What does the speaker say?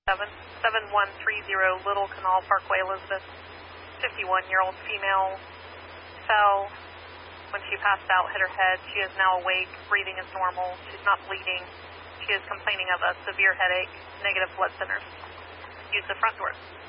7130 Little Canal Parkway, Elizabeth. 51-year-old female fell when she passed out, hit her head. She is now awake, breathing is normal. She's not bleeding. She is complaining of a severe headache, negative blood thinners. Use the front doors.